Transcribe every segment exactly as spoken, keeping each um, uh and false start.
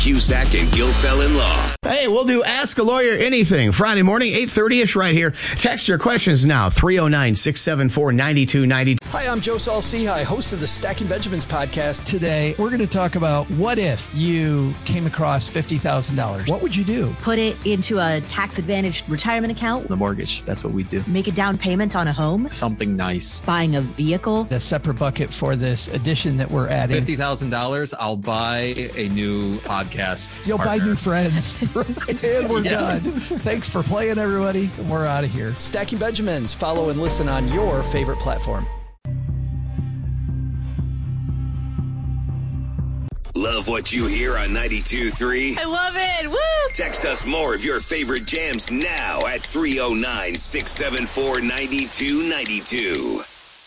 Cusack and Gilfellen Law. Hey, we'll do Ask a Lawyer Anything Friday morning, eight thirty-ish right here. Text your questions now, three oh nine, six seven four, nine two nine two. Hi, I'm Joe Saul-Sehy, host of the Stacking Benjamins podcast. Today, we're going to talk about what if you came across fifty thousand dollars. What would you do? Put it into a tax-advantaged retirement account. The mortgage, that's what we do. Make a down payment on a home. Something nice. Buying a vehicle. A separate bucket for this addition that we're adding. fifty thousand dollars, I'll buy a new podcast. You'll partner. buy new friends. And we're Yeah. done. Thanks for playing, everybody. We're out of here. Stacking Benjamins. Follow and listen on your favorite platform. Love what you hear on ninety-two point three? I love it. Woo! Text us more of your favorite jams now at three oh nine, six seven four, nine two nine two.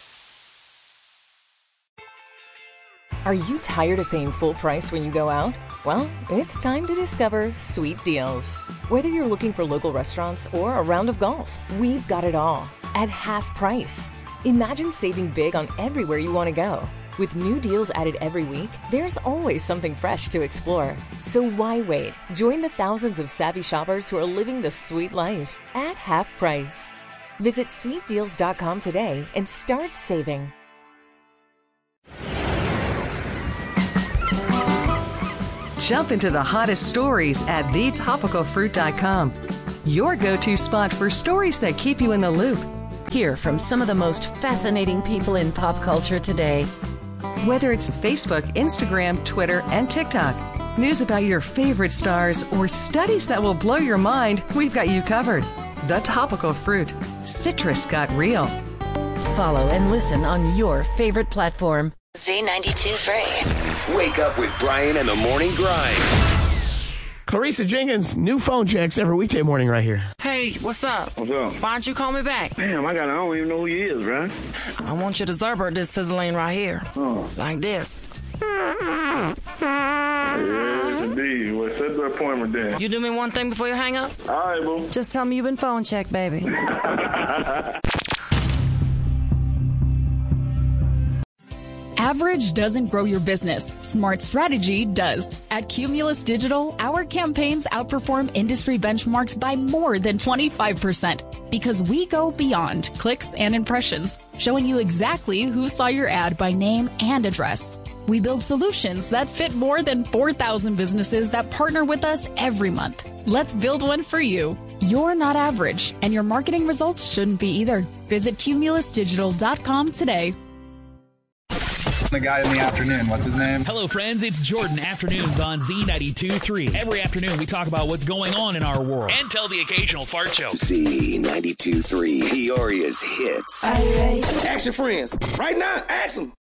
Are you tired of paying full price when you go out? Well, it's time to discover Sweet Deals. Whether you're looking for local restaurants or a round of golf, we've got it all at half price. Imagine saving big on everywhere you want to go. With new deals added every week, there's always something fresh to explore. So why wait? Join the thousands of savvy shoppers who are living the sweet life at half price. Visit sweet deals dot com today and start saving. Jump into the hottest stories at the topical fruit dot com. Your go-to spot for stories that keep you in the loop. Hear from some of the most fascinating people in pop culture today. Whether it's Facebook, Instagram, Twitter, and TikTok, news about your favorite stars, or studies that will blow your mind, we've got you covered. The Topical Fruit. Citrus got real. Follow and listen on your favorite platform. Z ninety-two point three. Wake up with Brian and the Morning Grind. Clarissa Jenkins, new phone checks every weekday morning right here. Hey, what's up? What's up? Why don't you call me back? Damn, I got. I don't even know who he is, right? I want you to Zurbert this sizzling right here. Oh. Like this. Yes, indeed. Well, set the appointment then. You do me one thing before you hang up? All right, boo. Just tell me you've been phone checked, baby. Average doesn't grow your business. Smart strategy does. At Cumulus Digital, our campaigns outperform industry benchmarks by more than twenty-five percent because we go beyond clicks and impressions, showing you exactly who saw your ad by name and address. We build solutions that fit more than four thousand businesses that partner with us every month. Let's build one for you. You're not average, and your marketing results shouldn't be either. Visit cumulus digital dot com today. The guy in the afternoon, what's his name? Hello, friends. It's Jordan Afternoons on Z ninety-two point three. Every afternoon, we talk about what's going on in our world and tell the occasional fart joke. Z ninety-two point three, Peoria's hits. Ask your friends. Right now, ask them.